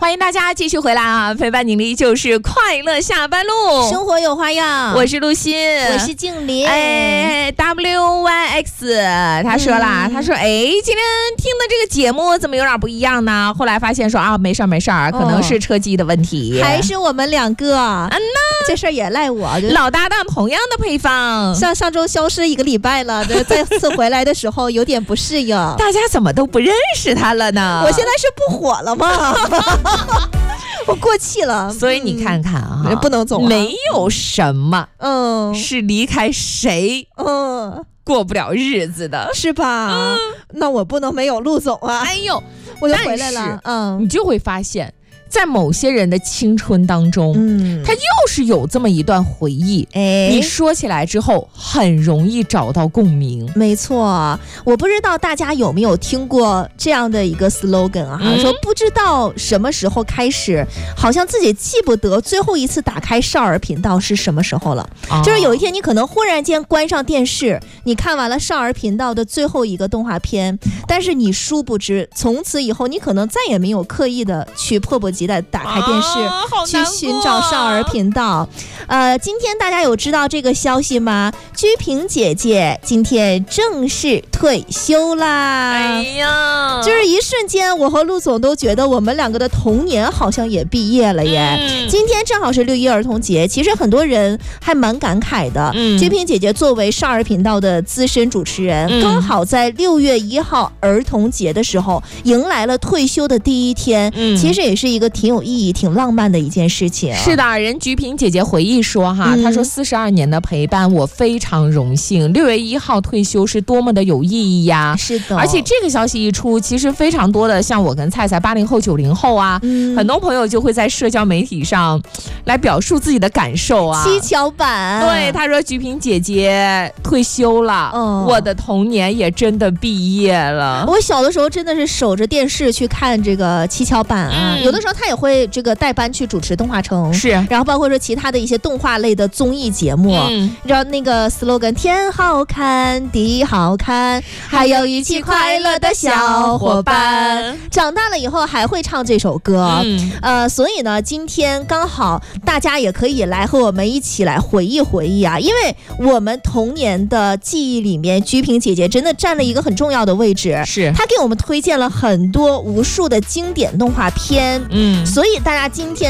欢迎大家继续回来啊！陪伴您的依旧是快乐下班路， 生活有花样。 我是陆欣， 我是静琳。 WYX 他说啦，他说今天听的这个节目怎么有点不一样呢？后来发现说啊，没事儿，可能是车机的问题， 还是我们两个。这事儿也赖我， 老搭档同样的配方， 上周消失1个礼拜了，再次回来的时候有点不适应。 大家怎么都不认识他了呢？ 我现在是不火了吗？我过气了。 所以你看看啊， 不能走， 没有什么是离开谁过不了日子的， 是吧？那我不能没有陆总啊。 哎呦， 我就回来了。 你就会发现在某些人的青春当中，他又是有这么一段回忆，你说起来之后很容易找到共鸣。 没错，我不知道大家有没有听过这样的一个 slogan 啊，说不知道什么时候开始，好像自己记不得最后一次打开少儿频道是什么时候了。就是有一天你可能忽然间关上电视，你看完了少儿频道的最后一个动画片，但是你殊不知从此以后你可能再也没有刻意的去迫不及待打开电视，去寻找少儿频道。今天大家有知道这个消息吗？鞠萍姐姐今天正式退休啦！ 哎呀， 就是一瞬间，我和陆总都觉得我们两个的童年好像也毕业了耶。今天正好是6一儿童节，其实很多人还蛮感慨的。鞠萍姐姐作为少儿频道的资深主持人，刚好在6月1号儿童节的时候迎来了退休的第一天，其实也是一个挺有意义、挺浪漫的一件事情。 是的，人鞠萍姐姐回忆说哈，她说42年的陪伴，我非常荣幸。6月1号退休是多么的有意义呀！ 是的， 而且这个消息一出，其实非常多的像我跟菜菜80后、90后啊，很多朋友就会在社交媒体上来表述自己的感受啊。 七巧板， 对，她说鞠萍姐姐退休了，我的童年也真的毕业了。 我小的时候真的是守着电视去看这个七巧板啊，有的时候他也会这个代班去主持动画城， 是， 然后包括说其他的一些动画类的综艺节目，然后那个 slogan 天好看地好看，还有一起快乐的小伙伴。长大了以后还会唱这首歌，所以呢，今天刚好大家也可以来和我们一起来回忆回忆啊，因为我们童年的记忆里面，鞠萍姐姐真的占了一个很重要的位置， 是她给我们推荐了很多无数的经典动画片，所以大家今天